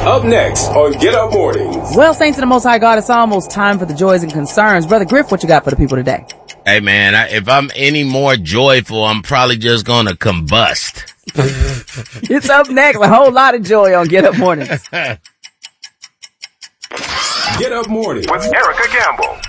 Up next on Get Up Mornings. Well, saints of the Most High God, it's almost time for the joys and concerns. Brother Griff, what you got for the people today? Hey, man, if I'm any more joyful, I'm probably just going to combust. It's up next. A whole lot of joy on Get Up Mornings. Get Up Mornings with Erica Campbell.